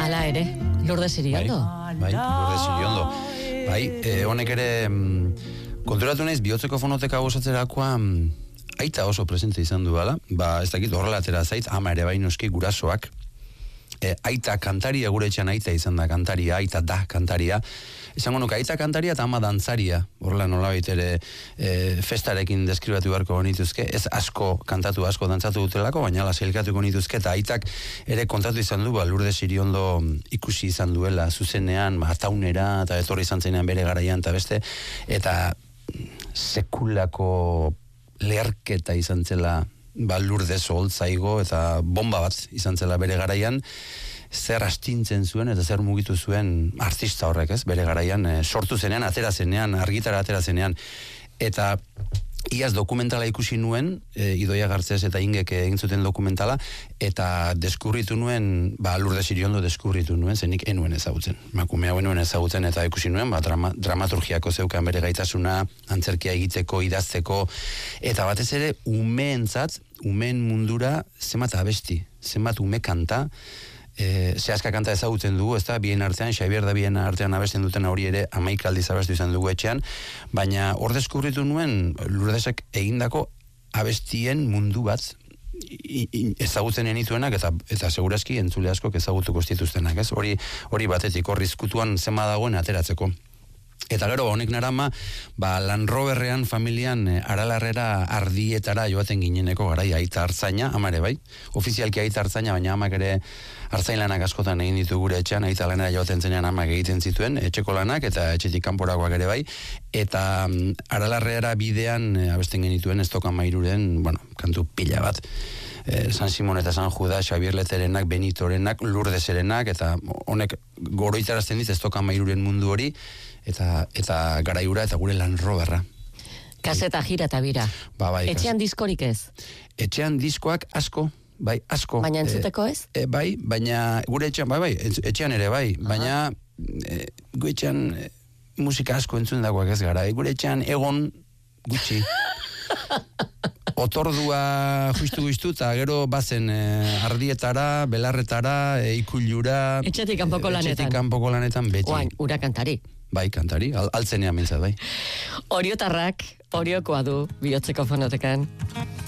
Hala ere, Lourdes Iriondo. Bai, Lourdes Iriondo. Bai, honek ere konturatu naiz bihotzeko fonoteka gozatzerakoa aita oso presente izan du bala. Ba, ez dakit horrela atera zait, ama ere bai noski gurasoak. Aita kantaria, gure etxean aita izan da kantaria, aita da kantaria. Esango nuke, aita kantaria eta ama dantzaria. Horrela nolabait ere festarekin deskribatu beharko nituzke. Ez asko kantatu, asko dantzatu dutelako, baina ala sailkatuko nituzke. Eta aitak ere kontatu izan du, Lourdes Iriondo ikusi izan duela zuzenean, ataunera, eta etorri izan zenean bere garaian, eta beste. Eta sekulako leherketa izan zela Lourdes oholtzaigo eta bomba bat izan zela bere garaian, zer astintzen zuen eta zer mugitu zuen artista horrek, ez? Bere garaian sortu zenean, atera zenean, argitara atera zenean, eta iaz dokumentala ikusi nuen, Idoia Gartzez eta Ingek egin zuten dokumentala, eta deskurritu nuen, Lourdes Iriondo deskurritu nuen, zenik enuen ezagutzen. Emakume hau enuen ezagutzen eta ikusi nuen, dramaturgiako zeukan bere gaitasuna, antzerkia egiteko, idazteko, eta batez ere umeentzat, umeen mundura zenbat abesti, zenbat ume kanta, zehazka kanta ezagutzen dugu, ez da, bien artean, Xabier da bien artean abesten duten hori ere 11 aldiz abestu izan dugu etxean, baina hor deskubritu nuen Lourdesek egindako abestien mundu bat ezagutzen genituenak eta segurazki entzule askok ezagutuko zituztenak, ez? Hori batetik, hor izkutuan zema dagoen ateratzeko. Eta gero, honek narama, Land Roverrean familian Aralarrera ardietara joaten gineneko garai, aita hartzaina, ama ere bai, ofizialki aita hartzaina, baina amak ere hartzain lanak askotan egin ditu gure etxean, aita lanera joaten zenean amak egiten zituen, etxeko lanak eta etxetik kanporakoak ere bai, eta Aralarrera bidean abesten genituen Estoka Mairuren, kantu pila bat. San Simon eta San Judas, Xabier Leterenak, Benitorenak, Lourdeserenak, eta honek goroitarazten dit Estoka Mairuren mundu hori, eta garaiura eta gure Land Roverra. Kaseta jira eta bira. Bai, etxean diskorik ez? Etxean diskoak asko, bai, asko. Baina entzuteko ez? Bai, baina gure etxean, bai, etxean ere bai, baina gure etxean musika asko entzun dagoak ez gara, gure etxean egon gutxi. Otordua justu eta gero bazen ardietara, belarretara, ikullura. Etxetik kanpoko lanetan. Etxetik kanpoko lanetan beti. Oain, ura kantari. Bai, kantari, altzenean mintzat, bai. Oriotarrak, oriokoa du, bihotzeko fonotekan.